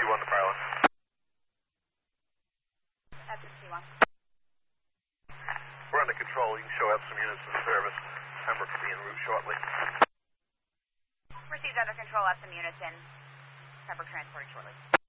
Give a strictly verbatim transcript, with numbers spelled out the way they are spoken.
one to Parlin. Epson C one. We're under control. You can show Epsom units in service. Pembroke will be en route shortly. Received under control, Epsom units in. Pembroke transported shortly.